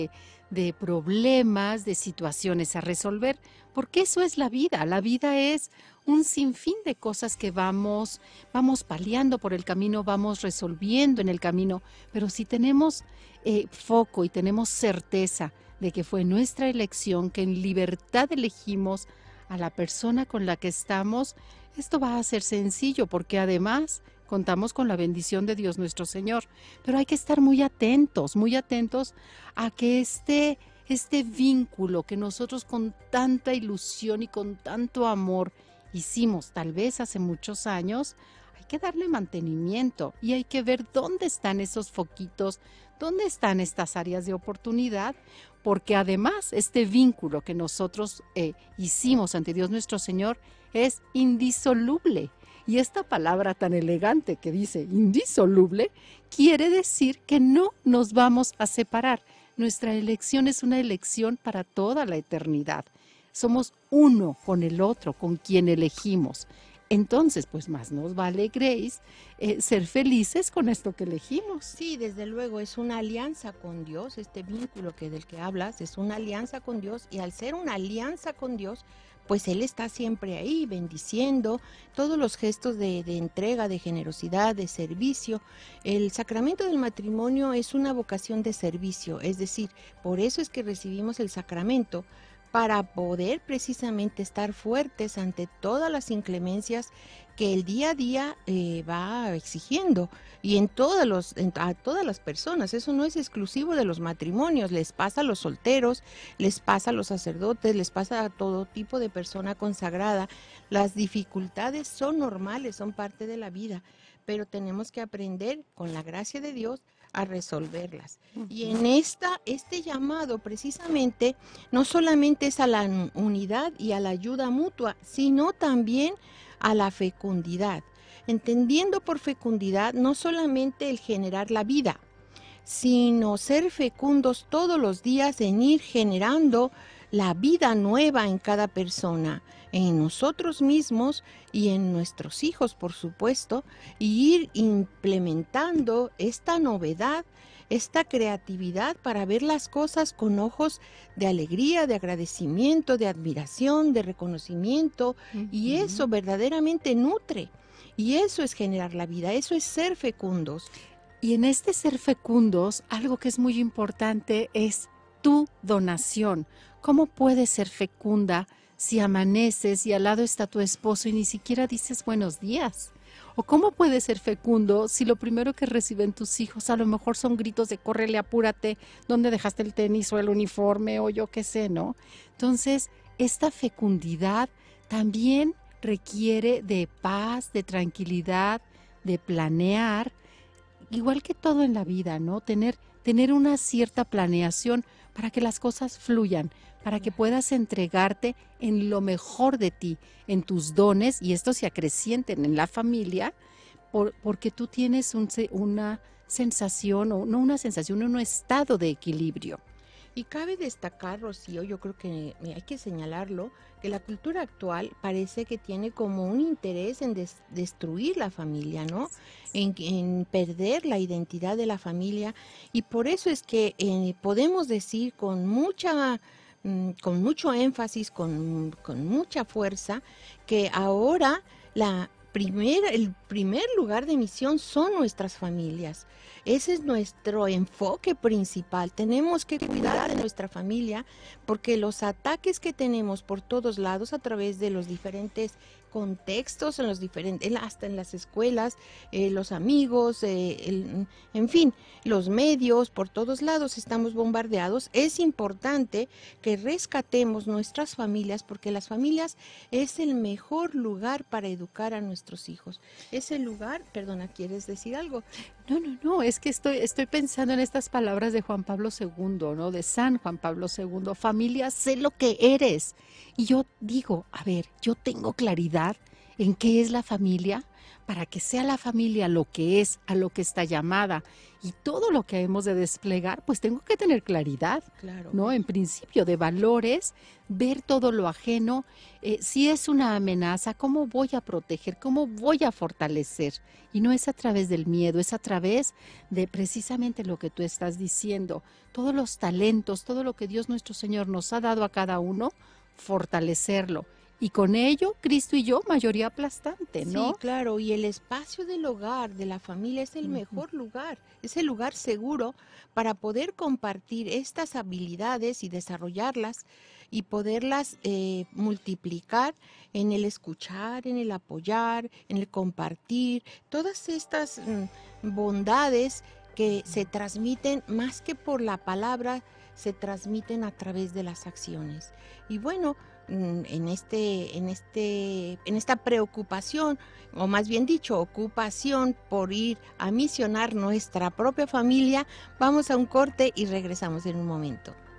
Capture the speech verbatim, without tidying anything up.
de problemas, de situaciones a resolver, porque eso es la vida. La vida es un sinfín de cosas que vamos, vamos paliando por el camino, vamos resolviendo en el camino, pero si tenemos eh, foco y tenemos certeza de que fue nuestra elección, que en libertad elegimos a la persona con la que estamos, esto va a ser sencillo, porque además contamos con la bendición de Dios nuestro Señor, pero hay que estar muy atentos, muy atentos a que este, este vínculo que nosotros con tanta ilusión y con tanto amor hicimos tal vez hace muchos años, hay que darle mantenimiento y hay que ver dónde están esos foquitos, dónde están estas áreas de oportunidad, porque además este vínculo que nosotros eh, hicimos ante Dios nuestro Señor es indisoluble. Y esta palabra tan elegante que dice indisoluble quiere decir que no nos vamos a separar. Nuestra elección es una elección para toda la eternidad. Somos uno con el otro, con quien elegimos. Entonces, pues más nos vale, Grace, eh, ser felices con esto que elegimos. Sí, desde luego, es una alianza con Dios, este vínculo que del que hablas, es una alianza con Dios, y al ser una alianza con Dios, pues Él está siempre ahí, bendiciendo todos los gestos de, de entrega, de generosidad, de servicio. El sacramento del matrimonio es una vocación de servicio, es decir, por eso es que recibimos el sacramento, para poder precisamente estar fuertes ante todas las inclemencias que el día a día eh, va exigiendo, y en todos los, en, a todas las personas. Eso no es exclusivo de los matrimonios, les pasa a los solteros, les pasa a los sacerdotes, les pasa a todo tipo de persona consagrada. Las dificultades son normales, son parte de la vida, pero tenemos que aprender con la gracia de Dios a resolverlas. Uh-huh. Y en esta, este llamado precisamente no solamente es a la unidad y a la ayuda mutua, sino también a la fecundidad, entendiendo por fecundidad no solamente el generar la vida, sino ser fecundos todos los días en ir generando la vida nueva en cada persona, en nosotros mismos y en nuestros hijos, por supuesto, y ir implementando esta novedad, esta creatividad para ver las cosas con ojos de alegría, de agradecimiento, de admiración, de reconocimiento, uh-huh. Y eso verdaderamente nutre, y eso es generar la vida, eso es ser fecundos. Y en este ser fecundos, algo que es muy importante es tu donación. ¿Cómo puedes ser fecunda si amaneces y al lado está tu esposo y ni siquiera dices buenos días? ¿O cómo puedes ser fecundo si lo primero que reciben tus hijos a lo mejor son gritos de córrele, apúrate, dónde dejaste el tenis o el uniforme o yo qué sé, ¿no? Entonces, esta fecundidad también requiere de paz, de tranquilidad, de planear, igual que todo en la vida, ¿no? Tener, tener una cierta planeación para que las cosas fluyan, para que puedas entregarte en lo mejor de ti, en tus dones, y estos se acrecienten en la familia, por, porque tú tienes un, una sensación, o no una sensación, un estado de equilibrio. Y cabe destacar, Rocío, yo creo que hay que señalarlo, que la cultura actual parece que tiene como un interés en des- destruir la familia, ¿no? En, en perder la identidad de la familia, y por eso es que eh, podemos decir con mucha, mm, con mucho énfasis, con, con mucha fuerza, que ahora la primer, el primer lugar de misión son nuestras familias. Ese es nuestro enfoque principal. Tenemos que cuidar de nuestra familia, porque los ataques que tenemos por todos lados a través de los diferentes contextos, en los diferentes, hasta en las escuelas, eh, los amigos, eh, el, en fin, los medios, por todos lados estamos bombardeados. Es importante que rescatemos nuestras familias, porque las familias es el mejor lugar para educar a nuestros hijos. Es el lugar, perdona, ¿quieres decir algo? No, no, no, es que estoy, estoy pensando en estas palabras de Juan Pablo segundo, ¿no? De San Juan Pablo segundo, familia, sé lo que eres. Y yo digo, a ver, yo tengo claridad en qué es la familia, para que sea la familia lo que es, a lo que está llamada y todo lo que hemos de desplegar, pues tengo que tener claridad, Claro. ¿no? En principio de valores, ver todo lo ajeno, eh, si es una amenaza, ¿cómo voy a proteger? ¿Cómo voy a fortalecer? Y no es a través del miedo, es a través de precisamente lo que tú estás diciendo, todos los talentos, todo lo que Dios nuestro Señor nos ha dado a cada uno, fortalecerlo. Y con ello, Cristo y yo, mayoría aplastante, ¿no? Sí, claro, y el espacio del hogar, de la familia, es el Ujú. mejor lugar, es el lugar seguro para poder compartir estas habilidades y desarrollarlas y poderlas eh, multiplicar en el escuchar, en el apoyar, en el compartir, todas estas mm, bondades que se transmiten más que por la palabra, se transmiten a través de las acciones. Y bueno, en este, en este, en esta preocupación, o más bien dicho, ocupación por ir a misionar nuestra propia familia, vamos a un corte y regresamos en un momento.